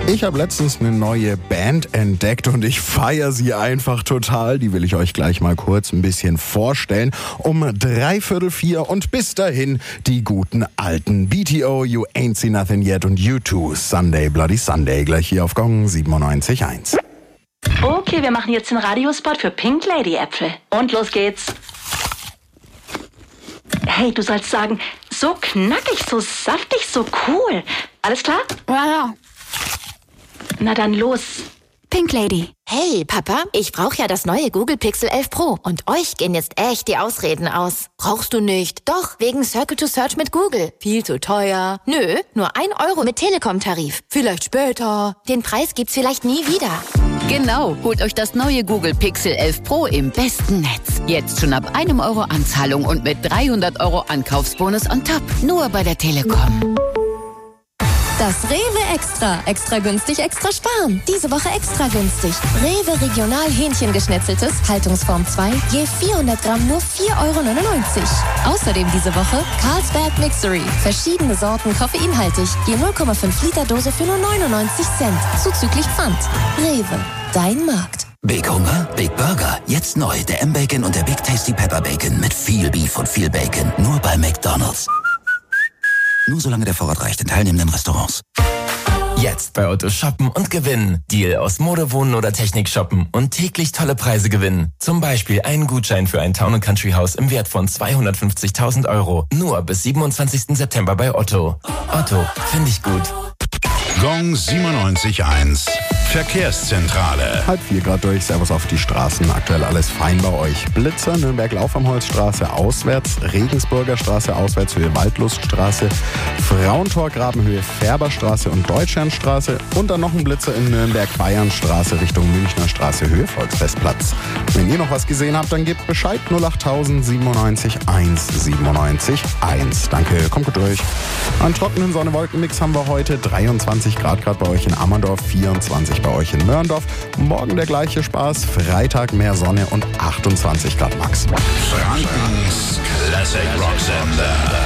Ich habe letztens eine neue Band entdeckt und ich feiere sie einfach total. Die will ich euch gleich mal kurz ein bisschen vorstellen. Um 3:45 und bis dahin die guten alten BTO, You Ain't Seen Nothing Yet und U2, Sunday Bloody Sunday, gleich hier auf Gong 97.1. Okay, wir machen jetzt den Radiospot für Pink Lady Äpfel. Und los geht's. Hey, du sollst sagen, so knackig, so saftig, so cool. Alles klar? Ja. Na dann los. Pink Lady. Hey, Papa, ich brauche ja das neue Google Pixel 11 Pro. Und euch gehen jetzt echt die Ausreden aus. Brauchst du nicht. Doch, wegen Circle to Search mit Google. Viel zu teuer. Nö, nur 1 Euro mit Telekom-Tarif. Vielleicht später. Den Preis gibt's vielleicht nie wieder. Genau, holt euch das neue Google Pixel 11 Pro im besten Netz. Jetzt schon ab 1 Euro Anzahlung und mit 300 Euro Ankaufsbonus on top. Nur bei der Telekom. Das Rewe Extra. Extra günstig, extra sparen. Diese Woche extra günstig. Rewe Regional Hähnchengeschnetzeltes, Haltungsform 2, je 400 Gramm nur 4,99 Euro. Außerdem diese Woche Carlsberg Mixery. Verschiedene Sorten koffeinhaltig, je 0,5 Liter Dose für nur 99 Cent. Zuzüglich Pfand. Rewe, dein Markt. Big Hunger, Big Burger. Jetzt neu der M-Bacon und der Big Tasty Pepper Bacon mit viel Beef und viel Bacon. Nur bei McDonald's. Nur solange der Vorrat reicht in teilnehmenden Restaurants. Jetzt bei Otto shoppen und gewinnen. Deal aus Mode, Wohnen oder Technik shoppen und täglich tolle Preise gewinnen. Zum Beispiel einen Gutschein für ein Town & Country Haus im Wert von 250.000 Euro. Nur bis 27. September bei Otto. Otto, finde ich gut. Gong 97.1 Verkehrszentrale. 3:30 Grad durch, Servus auf die Straßen. Aktuell alles fein bei euch. Blitzer, Nürnberg-Lauf-am-Holzstraße auswärts, Regensburger Straße auswärts, Höhe Waldluststraße, Frauentor, Grabenhöhe Färberstraße und Deutschlandstraße und dann noch ein Blitzer in Nürnberg-Bayernstraße Richtung Münchner Straße, Höhe Volksfestplatz. Wenn ihr noch was gesehen habt, dann gebt Bescheid 08000 97 1 97 1. Danke, kommt gut durch. Einen trockenen Sonne-Wolken-Mix haben wir heute. 23 Grad gerade bei euch in Ammerndorf, 24 bei euch in Mörndorf. Morgen der gleiche Spaß, Freitag mehr Sonne und 28 Grad max. Frankens Classic Rock Sender.